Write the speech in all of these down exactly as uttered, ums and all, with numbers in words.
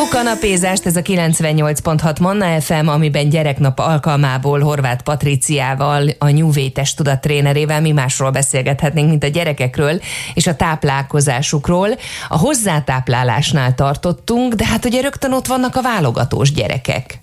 kanapézást, ez a kilencvennyolc pont hat Manna ef em, amiben gyereknap alkalmából Horváth Patriciával, a New Way testtudat trénerével mi másról beszélgethetnénk, mint a gyerekekről és a táplálkozásukról. A hozzátáplálásnál tartottunk, de hát ugye rögtön ott vannak a válogatós gyerekek.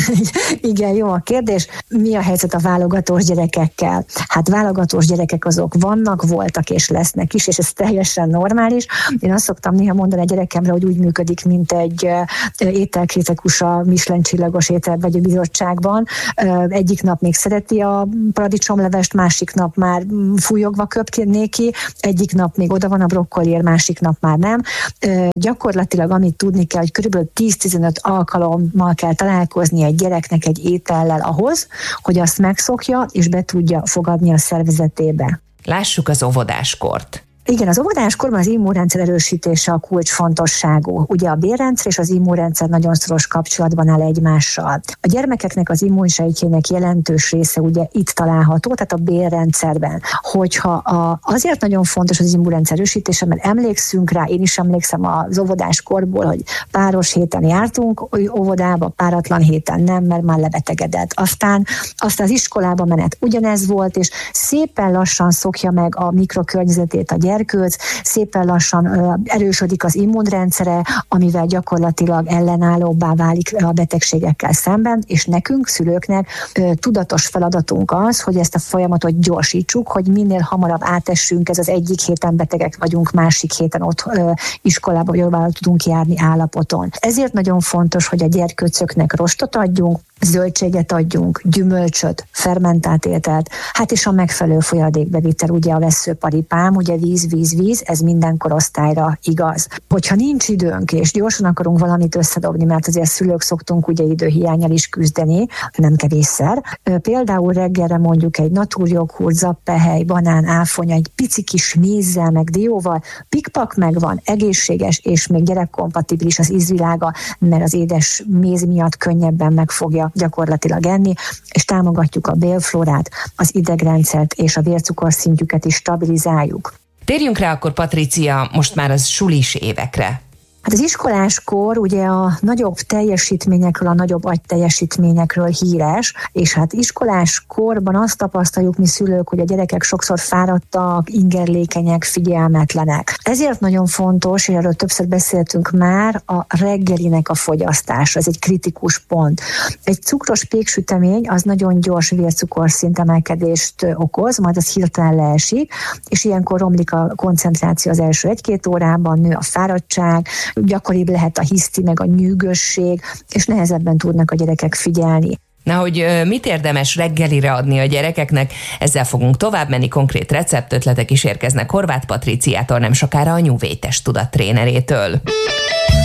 Igen, jó a kérdés. Mi a helyzet a válogatós gyerekekkel? Hát válogatós gyerekek azok vannak, voltak és lesznek is, és ez teljesen normális. Én azt szoktam néha mondani a gyerekemre, hogy úgy működik, mint egy ételkritikus a Michelin csillagos ételvegyi bizottságban. Egyik nap még szereti a paradicsomlevest, másik nap már fújogva köpnék ki, egyik nap még oda van a brokkoliért, másik nap már nem. Gyakorlatilag amit tudni kell, hogy körülbelül tíz-tizenöt alkalommal kell találkozni egy gyereknek egy étellel ahhoz, hogy azt megszokja és be tudja fogadni a szervezetébe. Lássuk az óvodáskort. Igen, az óvodáskorban az immunrendszer erősítése a kulcsfontosságú. Ugye a bérrendszer és az immunrendszer nagyon szoros kapcsolatban áll egymással. A gyermekeknek az immunsejtjének jelentős része ugye itt található, tehát a bérrendszerben. Hogyha a, azért nagyon fontos az immunrendszer erősítése, mert emlékszünk rá, én is emlékszem az óvodáskorból, hogy páros héten jártunk óvodába, páratlan héten nem, mert már lebetegedett. Aztán, aztán az iskolába menet ugyanez volt, és szépen lassan szokja meg a mikrokörnyezetét a gyermek, szépen lassan erősödik az immunrendszere, amivel gyakorlatilag ellenállóbbá válik a betegségekkel szemben, és nekünk, szülőknek tudatos feladatunk az, hogy ezt a folyamatot gyorsítsuk, hogy minél hamarabb átessünk, ez az egyik héten betegek vagyunk, másik héten ott iskolába, vagy jóval tudunk járni állapoton. Ezért nagyon fontos, hogy a gyerkőcöknek rostot adjunk, zöldséget adjunk, gyümölcsöt, fermentált ételt, hát és a megfelelő folyadékbevitel, ugye a vesszőparipám, ugye víz, víz, víz, ez minden korosztályra igaz. Hogyha nincs időnk, és gyorsan akarunk valamit összedobni, mert azért szülők szoktunk ugye időhiánnyal is küzdeni, nem kevésszer. Például reggelre mondjuk egy naturjoghurt, zappehely, banán, áfonya, egy pici kis mézzel, meg dióval, pikpak megvan, egészséges, és még gyerekkompatibilis az ízvilága, mert az édes méz miatt könnyebben megfogja gyakorlatilag enni, és támogatjuk a bélflórát, az idegrendszert és a vércukorszintjüket is stabilizáljuk. Térjünk rá akkor, Patricia, most már az sulis évekre. Hát az iskoláskor ugye a nagyobb teljesítményekről, a nagyobb agyteljesítményekről híres, és hát iskoláskorban azt tapasztaljuk mi szülők, hogy a gyerekek sokszor fáradtak, ingerlékenyek, figyelmetlenek. Ezért nagyon fontos, és erről többször beszéltünk már, a reggelinek a fogyasztása, ez egy kritikus pont. Egy cukros péksütemény az nagyon gyors vércukorszint emelkedést okoz, majd az hirtelen leesik, és ilyenkor romlik a koncentráció az első egy-két órában, nő a fáradtság, gyakoribb lehet a hiszti, meg a nyűgösség, és nehezebben tudnak a gyerekek figyelni. Na, hogy mit érdemes reggelire adni a gyerekeknek, ezzel fogunk tovább menni, konkrét receptötletek is érkeznek Horváth Patriciától nem sokára, a New Way testtudat trénerétől.